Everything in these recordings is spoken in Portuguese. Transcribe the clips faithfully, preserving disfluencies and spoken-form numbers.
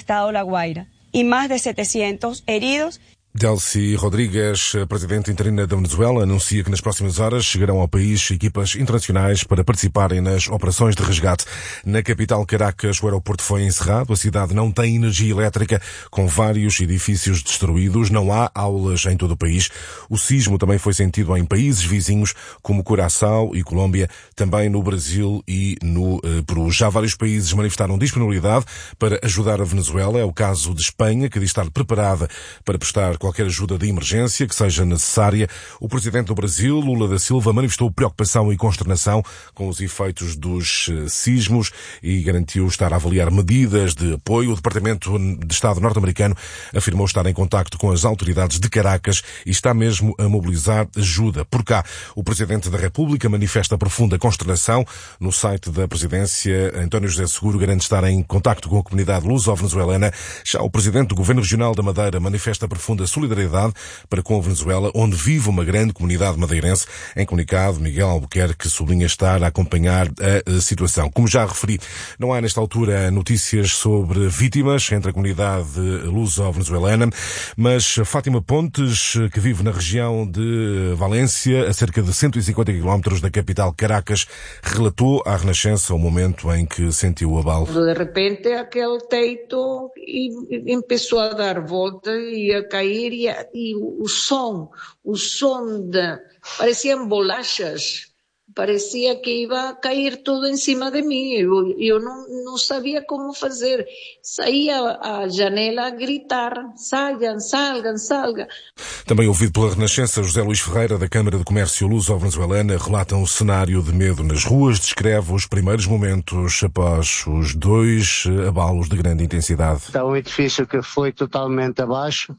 estado La Guaira y más de setecientos heridos. Delcy Rodrigues, presidente interina da Venezuela, anuncia que nas próximas horas chegarão ao país equipas internacionais para participarem nas operações de resgate. Na capital Caracas, o aeroporto foi encerrado, a cidade não tem energia elétrica, com vários edifícios destruídos, não há aulas em todo o país. O sismo também foi sentido em países vizinhos, como Curaçao e Colômbia, também no Brasil e no eh, Peru. Já vários países manifestaram disponibilidade para ajudar a Venezuela. É o caso de Espanha, que diz estar preparada para prestar qualquer ajuda de emergência que seja necessária. O presidente do Brasil, Lula da Silva, manifestou preocupação e consternação com os efeitos dos sismos e garantiu estar a avaliar medidas de apoio. O Departamento de Estado norte-americano afirmou estar em contacto com as autoridades de Caracas e está mesmo a mobilizar ajuda. Por cá, o presidente da República manifesta profunda consternação. No site da presidência, António José Seguro garante estar em contacto com a comunidade luso-venezuelana. Já o presidente do Governo Regional da Madeira manifesta profunda solidariedade para com a Venezuela, onde vive uma grande comunidade madeirense. Em comunicado, Miguel Albuquerque sublinha estar a acompanhar a situação. Como já referi, não há nesta altura notícias sobre vítimas entre a comunidade luso-venezuelana, mas Fátima Pontes, que vive na região de Valência, a cerca de cento e cinquenta quilómetros da capital Caracas, relatou à Renascença o momento em que sentiu o abalo. De repente, aquele teito começou a dar volta e a cair. E, e o som, o som de, pareciam bolachas, parecia que ia cair tudo em cima de mim. Eu, eu não, não sabia como fazer. Saía à janela a gritar: saiam, salgam, salgam. Também ouvido pela Renascença, José Luís Ferreira, da Câmara de Comércio Luso-Venezuelana, relata um cenário de medo nas ruas, descreve os primeiros momentos após os dois abalos de grande intensidade. Está um edifício que foi totalmente abaixo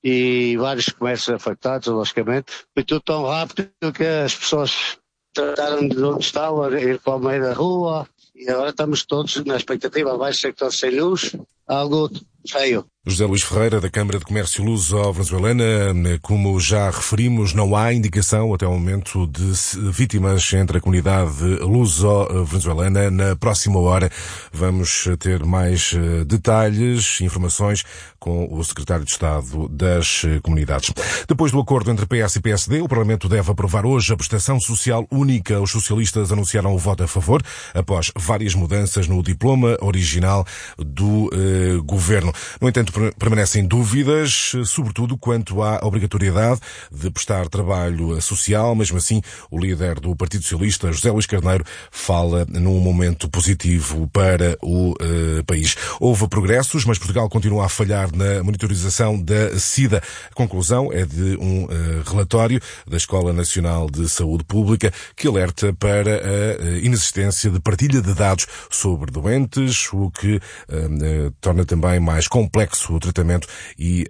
e vários comércios afetados, logicamente. Foi tudo tão rápido que as pessoas trataram de onde estavam, a ir para o meio da rua, e agora estamos todos na expectativa, vai ser todos sem luz, algo feio. José Luís Ferreira, da Câmara de Comércio Luso-Venezuelana, como já referimos, não há indicação até o momento de vítimas entre a comunidade luso-venezuelana. Na próxima hora vamos ter mais detalhes, informações com o Secretário de Estado das Comunidades. Depois do acordo entre P S e P S D, o Parlamento deve aprovar hoje a prestação social única. Os socialistas anunciaram o voto a favor, após várias mudanças no diploma original do eh, governo. No entanto, permanecem dúvidas, sobretudo quanto à obrigatoriedade de prestar trabalho social. Mesmo assim, o líder do Partido Socialista, José Luís Carneiro, fala num momento positivo para o uh, país. Houve progressos, mas Portugal continua a falhar na monitorização da SIDA. A conclusão é de um uh, relatório da Escola Nacional de Saúde Pública que alerta para a uh, inexistência de partilha de dados sobre doentes, o que uh, uh, torna também mais complexo o tratamento e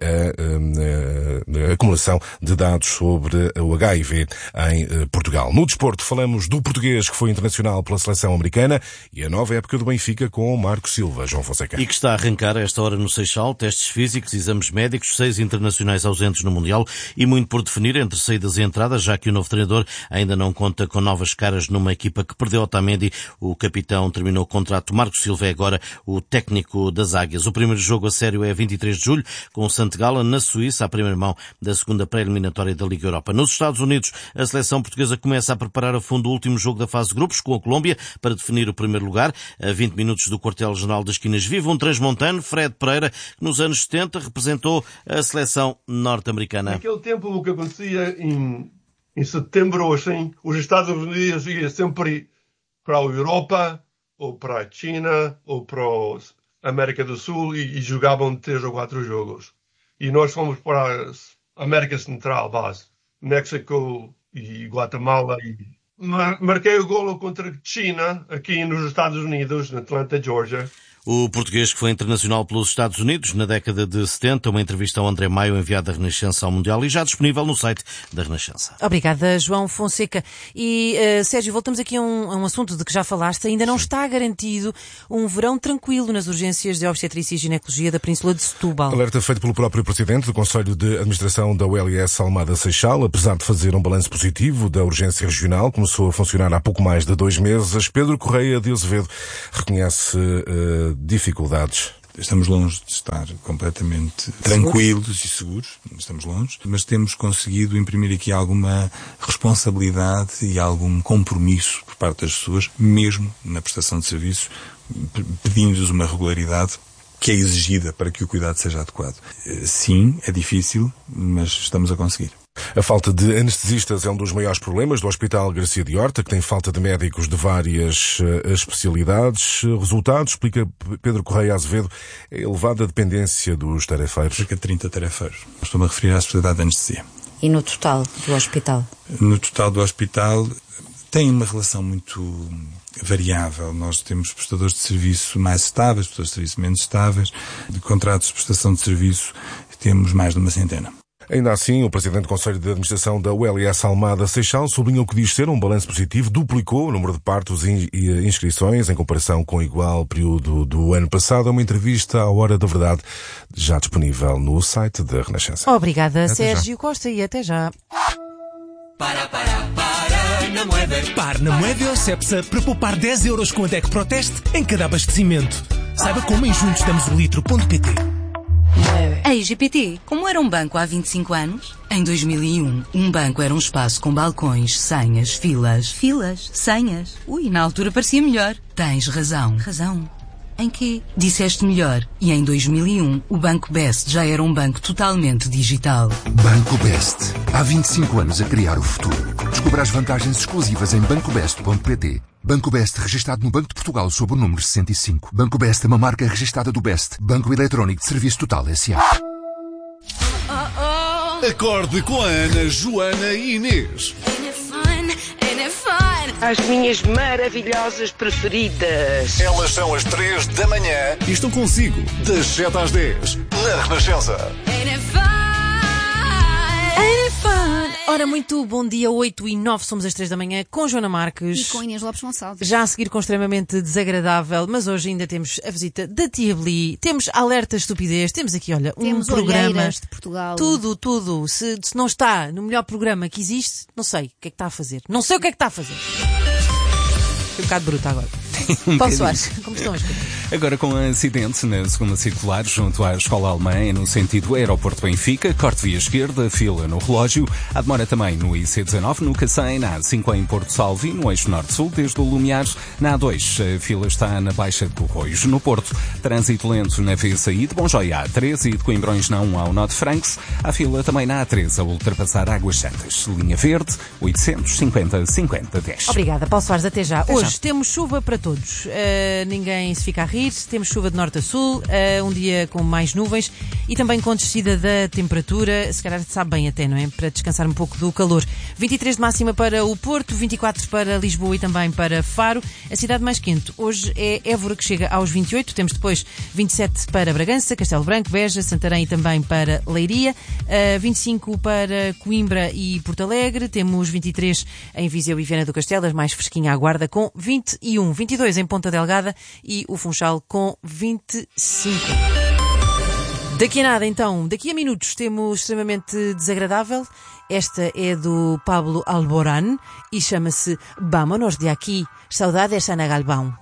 a, a, a acumulação de dados sobre o H I V em Portugal. No desporto, falamos do português que foi internacional pela seleção americana e a nova época do Benfica com Marco Silva. João Fonseca. E que está a arrancar a esta hora no Seixal, testes físicos, exames médicos, seis internacionais ausentes no Mundial e muito por definir entre saídas e entradas, já que o novo treinador ainda não conta com novas caras numa equipa que perdeu Otamendi. O capitão terminou o contrato. Marco Silva é agora o técnico das Águias. O primeiro jogo a sério é vinte e três de julho, com o Santo Gala na Suíça, à primeira mão da segunda pré-eliminatória da Liga Europa. Nos Estados Unidos, a seleção portuguesa começa a preparar a fundo o último jogo da fase de grupos com a Colômbia para definir o primeiro lugar. A vinte minutos do quartel-general das Esquinas vive um transmontano, Fred Pereira, que nos anos setenta representou a seleção norte-americana. Naquele tempo, o que acontecia em, em setembro ou assim, os Estados Unidos iam sempre para a Europa, ou para a China, ou para a América do Sul e, e jogavam três ou quatro jogos. E nós fomos para a América Central, base, México e Guatemala. E marquei o golo contra a China, aqui nos Estados Unidos, na Atlanta, Georgia. O português que foi internacional pelos Estados Unidos na década de setenta, uma entrevista ao André Maio enviada da Renascença ao Mundial e já disponível no site da Renascença. Obrigada, João Fonseca. E, uh, Sérgio, voltamos aqui a um, a um assunto de que já falaste. Ainda não Sim. está garantido um verão tranquilo nas urgências de obstetrícia e ginecologia da Península de Setúbal. Alerta feito pelo próprio Presidente do Conselho de Administração da U L S Almada Seixal. Apesar de fazer um balanço positivo da urgência regional, começou a funcionar há pouco mais de dois meses, Pedro Correia de Azevedo reconhece uh, dificuldades. Estamos longe de estar completamente tranquilos e seguros, estamos longe, mas temos conseguido imprimir aqui alguma responsabilidade e algum compromisso por parte das pessoas, mesmo na prestação de serviços, pedindo-lhes uma regularidade que é exigida para que o cuidado seja adequado. Sim, é difícil, mas estamos a conseguir. A falta de anestesistas é um dos maiores problemas do Hospital Garcia de Horta, que tem falta de médicos de várias uh, especialidades. Resultado, explica Pedro Correia Azevedo, a elevada dependência dos tarefeiros. Cerca de trinta tarefeiros. Estou-me a referir à especialidade de anestesia. E no total do hospital? No total do hospital tem uma relação muito variável. Nós temos prestadores de serviço mais estáveis, prestadores de serviço menos estáveis. De contratos de prestação de serviço temos mais de uma centena. Ainda assim, o Presidente do Conselho de Administração da U L S Almada Seixal sublinha o que diz ser um balanço positivo, duplicou o número de partos e inscrições em comparação com o igual período do ano passado. É uma entrevista à Hora da Verdade, já disponível no site da Renascença. Obrigada, até Sérgio já. Costa, e até já. Para, para, para, na Moedas. Par na Moedas Cepsa para poupar dez euros com a D E C Proteste em cada abastecimento. Saiba como em juntos damos o litro ponto pt. A I G P T, como era um banco há vinte e cinco anos? Em dois mil e um, um banco era um espaço com balcões, senhas, filas. Filas? Senhas? Ui, na altura parecia melhor. Tens razão. Razão? Em quê? Disseste melhor. E em dois mil e um, o Banco Best já era um banco totalmente digital. Banco Best. Há vinte e cinco anos a criar o futuro. Descubra as vantagens exclusivas em banco best ponto pt. Banco Best, registado no Banco de Portugal sob o número sessenta e cinco. Banco Best é uma marca registada do Best. Banco Eletrónico de Serviço Total S A. Acorde com a Ana, Joana e Inês. As minhas maravilhosas preferidas. Elas são as três da manhã e estão consigo das sete às dez na Renascença. Ora, muito bom dia, oito e nove, somos às três da manhã, com Joana Marques. E com Inês Lopes Gonçalves. Já a seguir com extremamente desagradável, mas hoje ainda temos a visita da Tia Beli, temos alerta estupidez, temos aqui, olha, um temos programa. De Portugal. Tudo, tudo. Se, se não está no melhor programa que existe, não sei o que é que está a fazer. Não sei o que é que está a fazer. Foi um bocado bruto agora. Um Paulo Soares, como estão as coisas? Agora com um acidente na segunda circular junto à escola alemã no sentido aeroporto Benfica, corte via esquerda, fila no relógio. Há demora também no I C dezanove, no Cacém, na A cinco em Porto Salvo e no eixo norte-sul, desde o Lumiares. Na A dois, a fila está na Baixa de Corroios. No Porto, trânsito lento na V saída de Bonjoia à A treze e de Coimbrões não ao Nó de Francos. Há fila também na A treze a ultrapassar Águas Santas. Linha verde, oitocentos e cinquenta, cinquenta, dez. Obrigada, Paulo Soares, até já. Até Hoje já. temos chuva para todos. Uh, ninguém se fica a rir. Temos chuva de norte a sul, uh, um dia com mais nuvens e também com descida da temperatura. Se calhar sabe bem até, não é? Para descansar um pouco do calor. vinte e três de máxima para o Porto, vinte e quatro para Lisboa e também para Faro. A cidade mais quente hoje é Évora, que chega aos vinte e oito. Temos depois vinte e sete para Bragança, Castelo Branco, Beja, Santarém e também para Leiria. Uh, vinte e cinco para Coimbra e Porto Alegre. Temos vinte e três em Viseu e Viana do Castelo, as mais fresquinha à Guarda, com vinte e um. vinte e dois em Ponta Delgada e o Funchal com vinte e cinco. Daqui a nada, então, daqui a minutos, temos extremamente desagradável. Esta é do Pablo Alborán e chama-se Vámonos de Aquí. Saudades, Ana Galvão.